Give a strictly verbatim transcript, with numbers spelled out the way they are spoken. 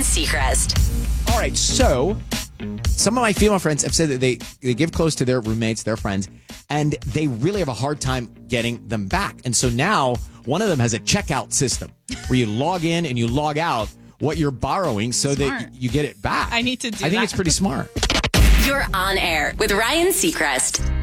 Seacrest. All right, so some of my female friends have said that they, they give clothes to their roommates, their friends, and they really have a hard time getting them back. And so now one of them has a checkout system where you log in and you log out what you're borrowing so Smart. that you get it back. I need to do I think that. it's pretty smart. You're on air with Ryan Seacrest.